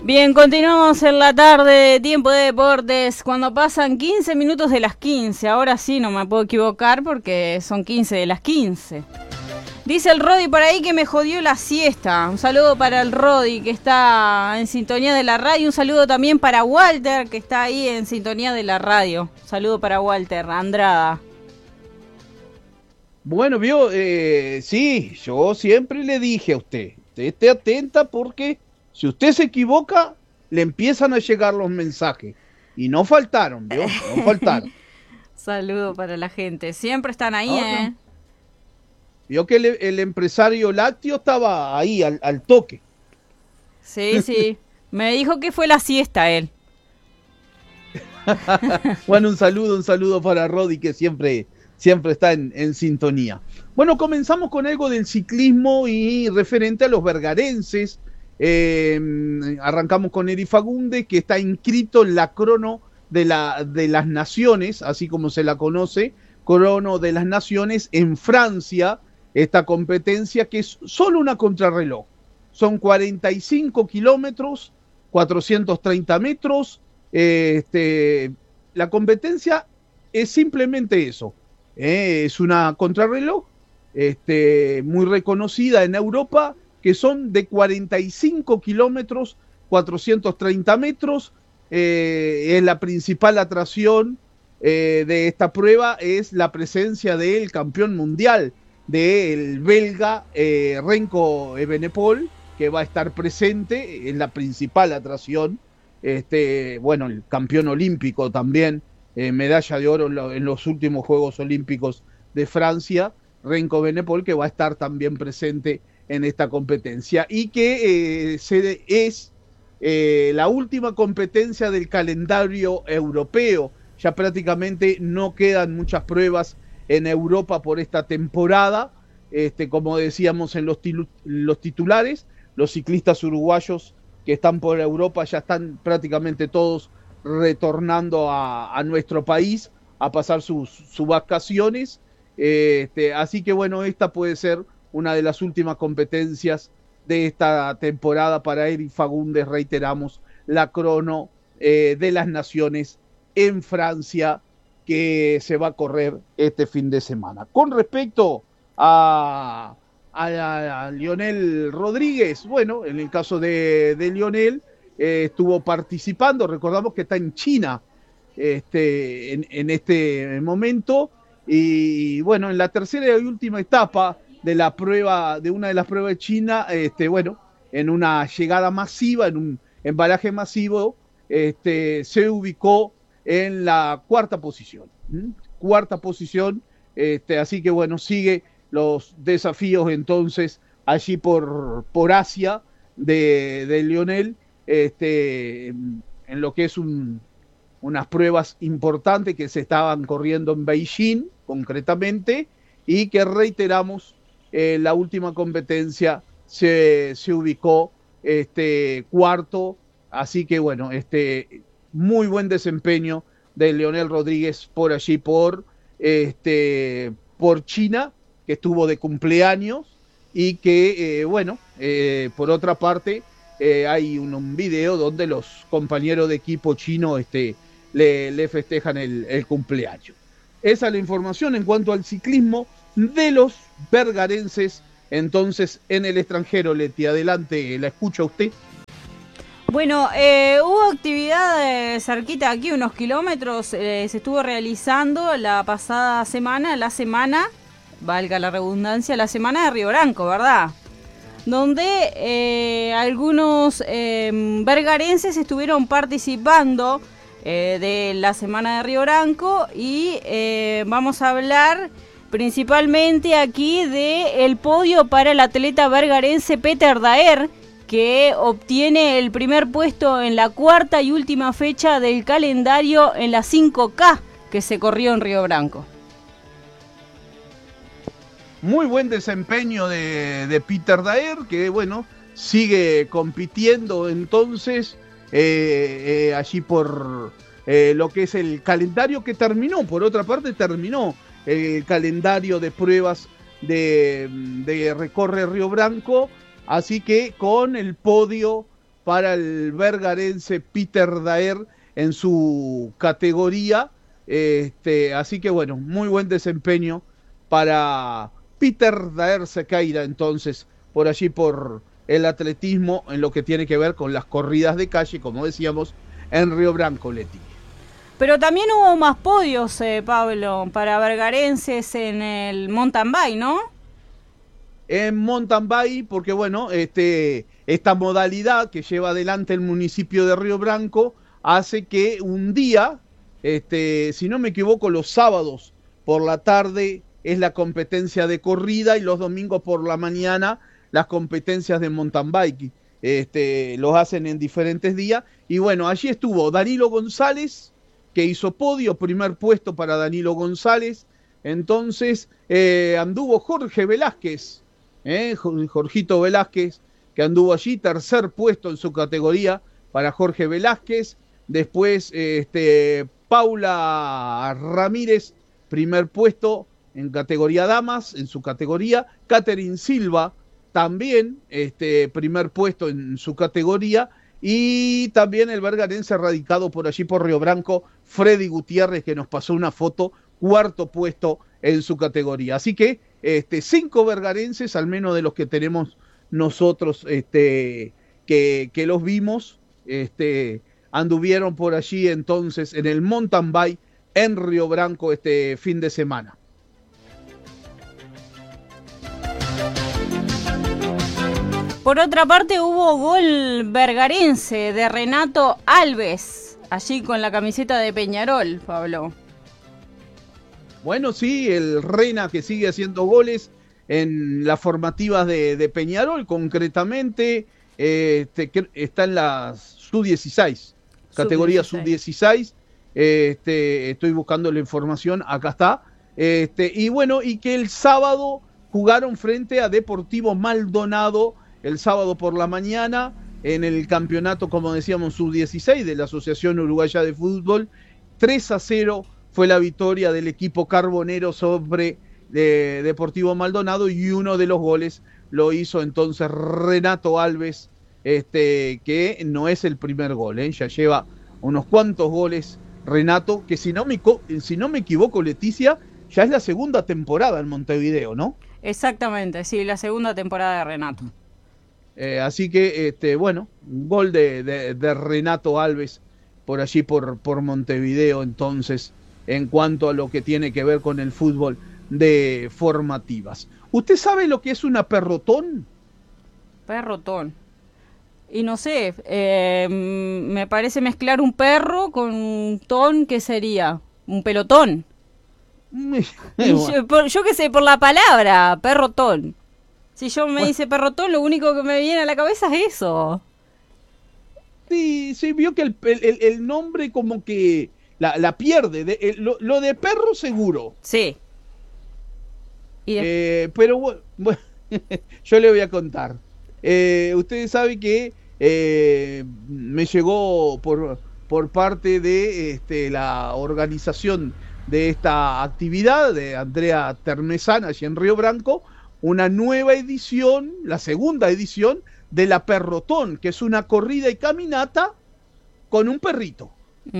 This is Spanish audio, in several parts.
Bien, continuamos en la tarde de Tiempo de Deportes, cuando pasan 15 minutos de las 15. Ahora sí no me puedo equivocar porque son 15 de las 15. Dice el Rodi por ahí que me jodió la siesta. Un saludo para el Rodi que está en sintonía de la radio. Un saludo también para Walter que está ahí en sintonía de la radio. Un saludo para Walter Andrada. Bueno, vio, sí, yo siempre le dije a usted esté atenta porque si usted se equivoca, le empiezan a llegar los mensajes. Y no faltaron, vio, no faltaron. Saludo para la gente. Siempre están ahí, No. Vio que el empresario lácteo estaba ahí, al toque. Sí. Me dijo que fue la siesta él. Bueno, un saludo para Rodi que siempre está en sintonía. Bueno, comenzamos con algo del ciclismo y referente a los bergarenses. Arrancamos con Eri Fagundes, que está inscrito en la crono de las naciones, así como se la conoce, crono de las naciones en Francia, esta competencia que es solo una contrarreloj. Son 45 kilómetros, 430 metros. La competencia es simplemente eso. Es una contrarreloj muy reconocida en Europa, que son de 45 kilómetros, 430 metros. Es la principal atracción de esta prueba, es la presencia del campeón mundial, del belga Remco Evenepoel, que va a estar presente, es la principal atracción. Bueno, el campeón olímpico también, medalla de oro en los últimos Juegos Olímpicos de Francia, Remco Evenepoel, que va a estar también presente en esta competencia y que es la última competencia del calendario europeo. Ya prácticamente no quedan muchas pruebas en Europa por esta temporada. Como decíamos en los titulares, los ciclistas uruguayos que están por Europa ya están prácticamente todos retornando a nuestro país a pasar sus vacaciones. Así que bueno, esta puede ser una de las últimas competencias de esta temporada para Eri Fagundes. Reiteramos, la crono de las naciones en Francia, que se va a correr este fin de semana. Con respecto a Lionel Rodríguez, bueno, en el caso de Lionel, estuvo participando, recordamos que está en China en este momento, y bueno, en la tercera y última etapa de una de las pruebas de China, bueno, en una llegada masiva, en un embalaje masivo, se ubicó en la cuarta posición. Así que bueno, sigue los desafíos entonces allí por Asia de Lionel, en lo que es unas pruebas importantes que se estaban corriendo en Beijing, concretamente, y que reiteramos, la última competencia se ubicó cuarto, así que bueno, muy buen desempeño de Lionel Rodríguez por allí, por China, que estuvo de cumpleaños y que, bueno, por otra parte, hay un video donde los compañeros de equipo chino le festejan el cumpleaños. Esa es la información en cuanto al ciclismo de los bergarenses. Entonces, en el extranjero, Leti, adelante, la escucha usted. Bueno, hubo actividad cerquita aquí, unos kilómetros, se estuvo realizando la pasada semana, valga la redundancia, la semana de Río Branco, ¿verdad? Donde algunos bergarenses estuvieron participando de la semana de Río Branco y vamos a hablar principalmente aquí del podio para el atleta bergarense Peter Daer, que obtiene el primer puesto en la cuarta y última fecha del calendario en la 5K que se corrió en Río Branco. Muy buen desempeño de Peter Daer, que bueno, sigue compitiendo entonces allí por lo que es el calendario que terminó. Por otra parte, terminó el calendario de pruebas de Recorre Río Branco, así que con el podio para el vergarense Peter Daer en su categoría. Así que bueno, muy buen desempeño para Peter Daer Sequeira, entonces, por allí por el atletismo en lo que tiene que ver con las corridas de calle, como decíamos, en Río Branco, Leti. Pero también hubo más podios, Pablo, para vergarenses en el mountain bike, ¿no? En mountain bike, porque bueno, esta modalidad que lleva adelante el municipio de Río Branco hace que un día, si no me equivoco, los sábados por la tarde es la competencia de corrida y los domingos por la mañana las competencias de mountain bike. Los hacen en diferentes días. Y bueno, allí estuvo Danilo González, que hizo podio, primer puesto para Danilo González. Entonces anduvo Jorge Velázquez, Jorgito Velázquez, que anduvo allí, tercer puesto en su categoría para Jorge Velázquez. Después Paula Ramírez, primer puesto en categoría damas, en su categoría. Catherine Silva, también primer puesto en su categoría. Y también el vergarense radicado por allí por Río Branco, Freddy Gutiérrez, que nos pasó una foto, cuarto puesto en su categoría. Así que 5 vergarenses, al menos de los que tenemos nosotros, que los vimos, anduvieron por allí entonces en el mountain bike en Río Branco este fin de semana. Por otra parte, hubo gol vergarense de Renato Alves, allí con la camiseta de Peñarol, Pablo. Bueno, sí, el Rena que sigue haciendo goles en las formativas de Peñarol, concretamente está en la sub-16, categoría sub-16. Estoy buscando la información, acá está. Y bueno, y que el sábado jugaron frente a Deportivo Maldonado, el sábado por la mañana, en el campeonato, como decíamos, sub-16 de la Asociación Uruguaya de Fútbol. 3-0 fue la victoria del equipo carbonero sobre Deportivo Maldonado, y uno de los goles lo hizo entonces Renato Alves, que no es el primer gol, ya lleva unos cuantos goles Renato, que si no me equivoco, Leticia, ya es la segunda temporada en Montevideo, ¿no? Exactamente, sí, la segunda temporada de Renato. Así que, bueno, un gol de Renato Alves por allí, por Montevideo, entonces, en cuanto a lo que tiene que ver con el fútbol de formativas. ¿Usted sabe lo que es una perrotón? Perrotón. Y no sé, me parece mezclar un perro con un ton, ¿qué sería? Un pelotón. Yo qué sé, por la palabra, perrotón. Si yo me dice perrotón, lo único que me viene a la cabeza es eso. Sí, se vio que el nombre como que la pierde. Lo de perro seguro. Sí. Pero bueno, yo le voy a contar. Ustedes saben que me llegó por parte de la organización de esta actividad, de Andrea Termesana, allí en Río Branco, una nueva edición, la segunda edición de la Perrotón, que es una corrida y caminata con un perrito.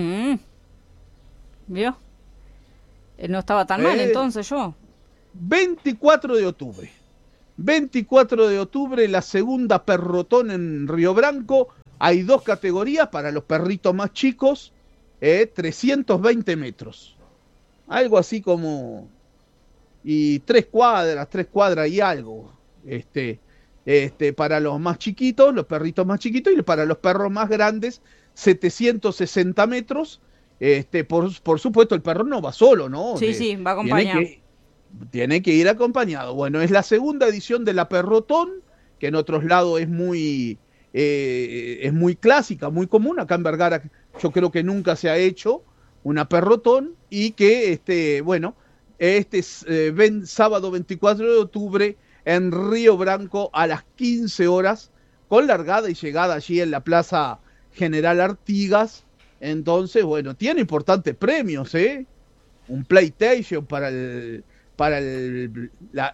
¿Vio? No estaba tan mal entonces yo. 24 de octubre. 24 de octubre, la segunda Perrotón en Río Branco. Hay 2 categorías para los perritos más chicos, 320 metros. Algo así como... y 3 cuadras y algo. Para los más chiquitos, los perritos más chiquitos, y para los perros más grandes, 760 metros. Por supuesto, el perro no va solo, ¿no? Sí, va acompañado. Tiene que ir acompañado. Bueno, es la segunda edición de la Perrotón, que en otros lados es muy clásica, muy común. Acá en Vergara yo creo que nunca se ha hecho una Perrotón, y que, bueno, sábado 24 de octubre en Río Branco a las 15 horas, con largada y llegada allí en la Plaza General Artigas. Entonces, bueno, tiene importantes premios, un PlayStation para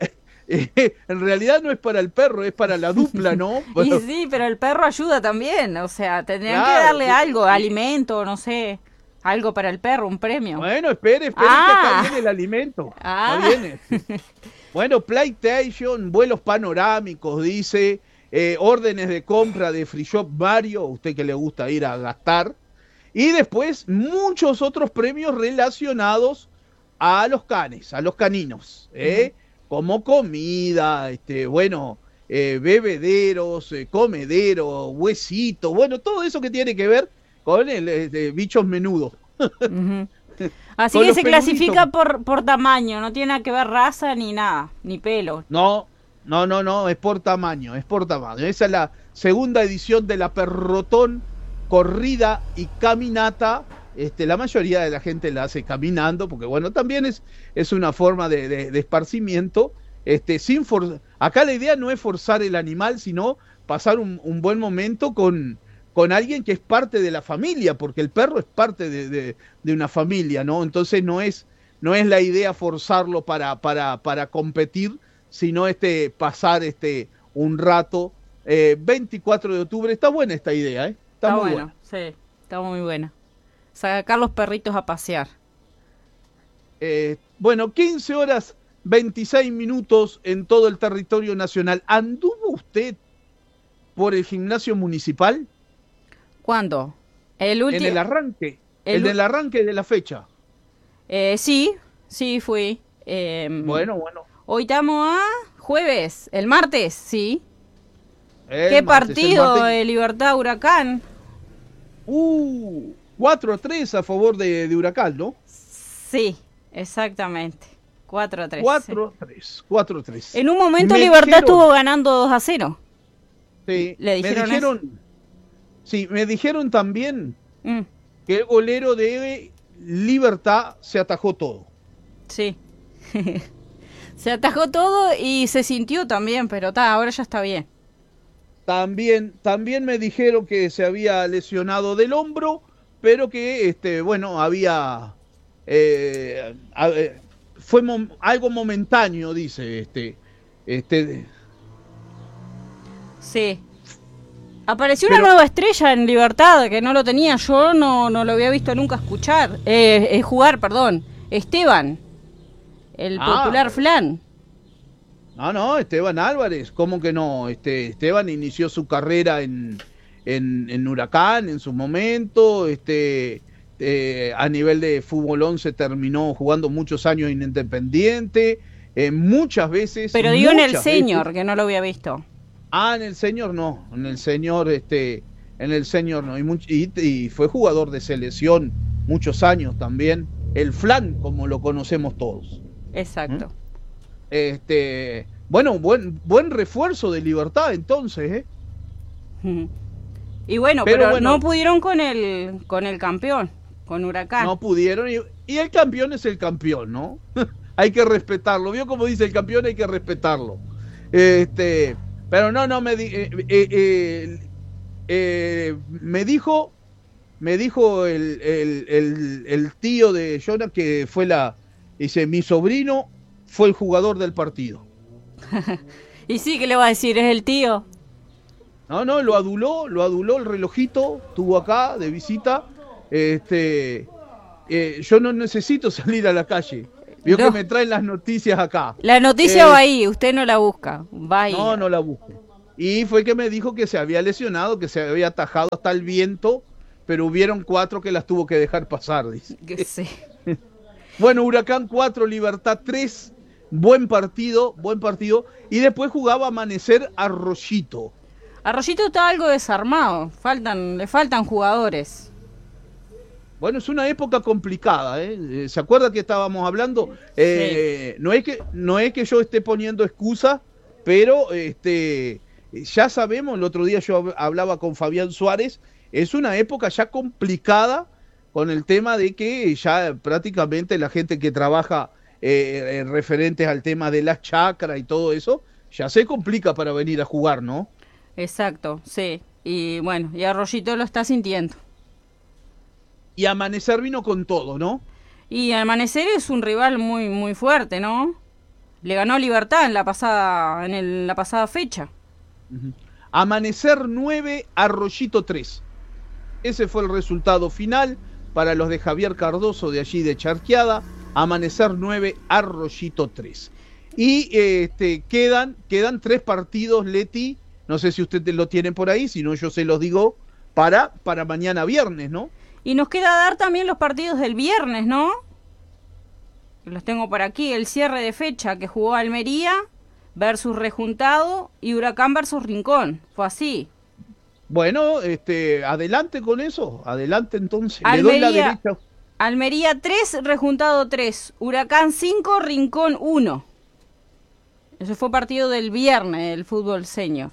en realidad no es para el perro, es para la dupla, ¿no? Y sí, pero el perro ayuda también, o sea, tendrían que Claro, darle algo, alimento, no sé, algo para el perro, un premio. Bueno, espere, que Ah. acá viene el alimento. Ah. Acá viene. Bueno, PlayStation, vuelos panorámicos, dice, órdenes de compra de Free Shop Mario, usted que le gusta ir a gastar. Y después muchos otros premios relacionados a los canes, a los caninos, como comida, bueno, bebederos, comederos, huesitos, bueno, todo eso que tiene que ver con el bichos menudos. Ujú. Así Con que los se peluditos. clasifica por tamaño, no tiene nada que ver raza ni nada, ni pelo. No, no, es por tamaño, es por tamaño. Esa es la segunda edición de la Perrotón, corrida y caminata. La mayoría de la gente la hace caminando, porque bueno, también es una forma de esparcimiento. Acá la idea no es forzar el animal, sino pasar un buen momento con alguien que es parte de la familia, porque el perro es parte de una familia, ¿no? Entonces no es la idea forzarlo para competir, sino pasar un rato. 24 de octubre, está buena esta idea, ¿eh? Está muy bueno, buena. sí, está muy buena. Sacar los perritos a pasear. Bueno, 15 horas 26 minutos en todo el territorio nacional. ¿Anduvo usted por el gimnasio municipal? ¿Cuándo? El En último. el arranque, en el arranque de la fecha. Sí, fui. Bueno. Hoy estamos a jueves, el martes, sí. martes, ¿Qué partido? martes. Libertad Huracán. 4-3 a favor de Huracán, ¿no? Sí, exactamente. 4-3. 4-3, 4-3. En un momento Me Libertad dijeron- estuvo ganando 2-0. Sí, ¿Le dijeron me dijeron también Mm, que el golero de Libertad se atajó todo. sí. Se atajó todo y se sintió también, pero ahora ya está bien. También me dijeron que se había lesionado del hombro, pero que había fue algo momentáneo, dice Sí. Apareció Pero- una nueva estrella en Libertad, que no lo tenía, yo no lo había visto nunca jugar, perdón. Esteban, el popular flan. No, Esteban Álvarez, ¿cómo que no? Esteban inició su carrera en Huracán en su momento, a nivel de fútbol 11 terminó jugando muchos años en Independiente, muchas veces. Pero digo en el muchas senior, veces. que no lo había visto. En el senior no, en el senior no, y fue jugador de selección muchos años también, el flan como lo conocemos todos. Exacto. Bueno, buen refuerzo de Libertad entonces, Y bueno, Pero pero bueno. no pudieron con el campeón, con Huracán. No pudieron y el campeón es el campeón, ¿no? Hay que respetarlo. ¿Vio cómo dice el campeón? Hay que respetarlo. Pero no, me dijo el tío de Jonah que dice, mi sobrino fue el jugador del partido. Y sí, ¿qué le va a decir? Es el tío. No, lo aduló el relojito, estuvo acá de visita. Yo no necesito salir a la calle. Vio No. que me traen las noticias acá. La noticia va ahí, usted no la busca. Va ahí. No la busco. Y fue que me dijo que se había lesionado, que se había atajado hasta el viento, pero hubieron 4 que las tuvo que dejar pasar, dice. Que sí. Bueno, Huracán 4, Libertad 3, buen partido. Y después jugaba Amanecer Arroyito. Arroyito está algo desarmado. Le faltan jugadores. Bueno, es una época complicada, ¿eh? ¿Se acuerda que estábamos hablando? Sí. No es que yo esté poniendo excusa, pero ya sabemos, el otro día yo hablaba con Fabián Suárez, es una época ya complicada con el tema de que ya prácticamente la gente que trabaja referentes al tema de las chacras y todo eso, ya se complica para venir a jugar, ¿no? Exacto, sí. Y bueno, y Arroyito lo está sintiendo. Y Amanecer vino con todo, ¿no? Y Amanecer es un rival muy, muy fuerte, ¿no? le ganó Libertad en la pasada fecha. Amanecer 9, Arroyito 3. Ese fue el resultado final para los de Javier Cardoso de allí de Charqueada. Amanecer 9, Arroyito 3. Y quedan 3 partidos, Leti. No sé si ustedes lo tienen por ahí, si no yo se los digo para mañana viernes, ¿no? Y nos queda dar también los partidos del viernes, ¿no? Los tengo por aquí, el cierre de fecha que jugó Almería versus Rejuntado y Huracán versus Rincón. Fue así. Bueno, adelante con eso, adelante entonces. Almería, le doy la derecha. Almería 3, Rejuntado 3, Huracán 5, Rincón 1. Ese fue partido del viernes del fútbol senior.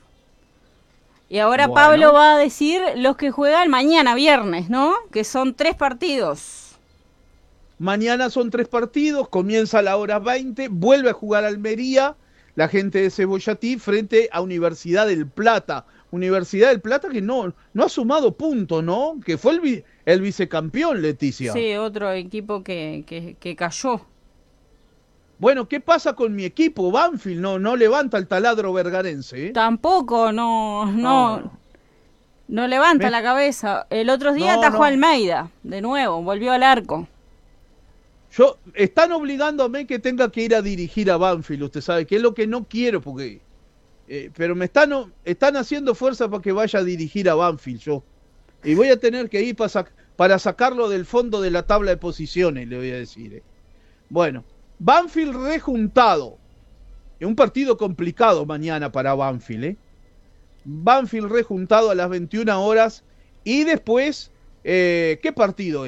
Y ahora bueno, Pablo va a decir los que juegan mañana viernes, ¿no? Que son 3 partidos. Mañana son 3 partidos, comienza a la hora 20, vuelve a jugar Almería, la gente de Cebollatí frente a Universidad del Plata. Universidad del Plata que no ha sumado puntos, ¿no? Que fue el vicecampeón, Leticia. Sí, otro equipo que cayó. Bueno, ¿qué pasa con mi equipo? Banfield no levanta el taladro vergarense, ¿eh? Tampoco, no levanta la cabeza. El otro día atajó Almeida, de nuevo, volvió al arco. Están obligándome que tenga que ir a dirigir a Banfield, usted sabe, que es lo que no quiero, porque pero me están haciendo fuerza para que vaya a dirigir a Banfield yo. Y voy a tener que ir para sacarlo del fondo de la tabla de posiciones, le voy a decir. Bueno, Banfield Rejuntado. Es un partido complicado mañana para Banfield, Banfield Rejuntado a las 21 horas. Y después, ¿qué partido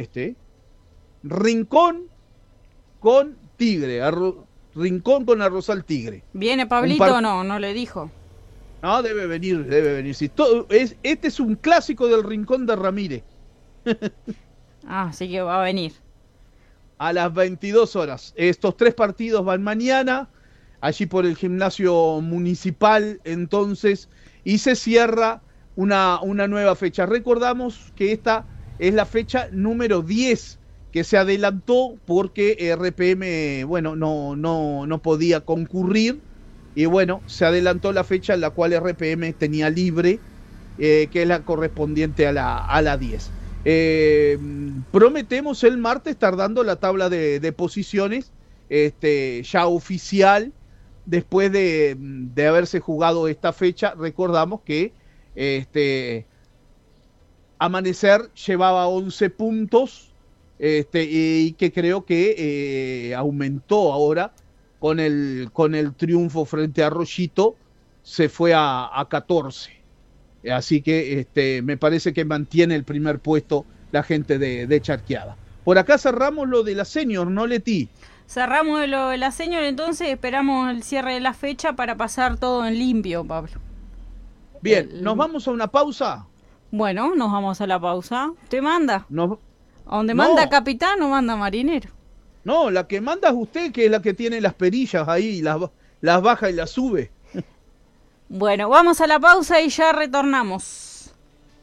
Rincón con Tigre. Rincón con Arrozal Tigre. ¿Viene Pablito o no le dijo? No, debe venir. Sí, este es un clásico del Rincón de Ramírez. Así que va a venir. A las 22 horas. Estos 3 partidos van mañana, allí por el gimnasio municipal, entonces, y se cierra una nueva fecha. Recordamos que esta es la fecha número 10, que se adelantó porque RPM, bueno, no podía concurrir, y bueno, se adelantó la fecha en la cual RPM tenía libre, que es la correspondiente a la 10. Prometemos el martes estar dando la tabla de posiciones, ya oficial, después de haberse jugado esta fecha. Recordamos que Amanecer llevaba 11 puntos, y que creo que aumentó ahora con el triunfo frente a Arroyito, se fue a 14. Así que me parece que mantiene el primer puesto la gente de Charqueada. Por acá cerramos lo de la senior, ¿no, Leti? Cerramos lo de la senior, entonces esperamos el cierre de la fecha para pasar todo en limpio, Pablo. Bien, ¿nos vamos a una pausa? Bueno, nos vamos a la pausa. ¿Usted manda? No. ¿A donde manda capitán o manda marinero? No, la que manda es usted, que es la que tiene las perillas ahí, las baja y las sube. Bueno, vamos a la pausa y ya retornamos.